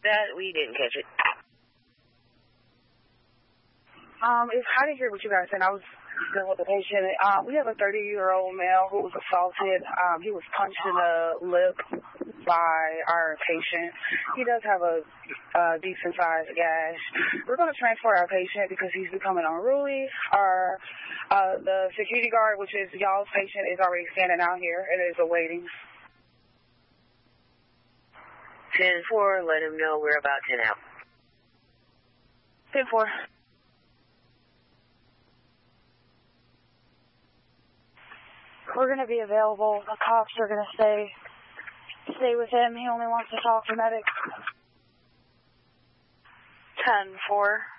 that? We didn't catch it. I didn't hear what you guys said. I was dealing with the patient. We have a 30-year-old male who was assaulted. He was punched in the lip by our patient. He does have a decent-sized gash. We're going to transport our patient because he's becoming unruly. The security guard, which is y'all's patient, is already standing out here and is awaiting. 10-4, let him know we're about 10 out. 10-4. We're going to be available. The cops are going to stay with him. He only wants to talk to medics. 10-4.